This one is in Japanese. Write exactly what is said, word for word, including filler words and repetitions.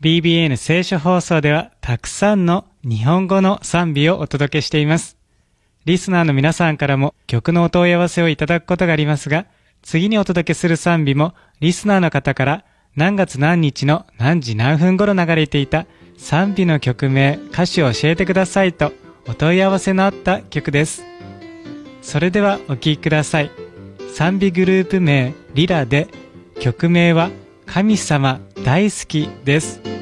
ビービーエヌ 聖書放送ではたくさんの日本語の賛美をお届けしています。リスナーの皆さんからも曲のお問い合わせをいただくことがありますが、次にお届けする賛美もリスナーの方から何月何日の何時何分頃流れていた賛美の曲名、歌詞を教えてくださいとお問い合わせのあった曲です。それではお聴きください。賛美グループ名リラで、曲名は神様大好きです。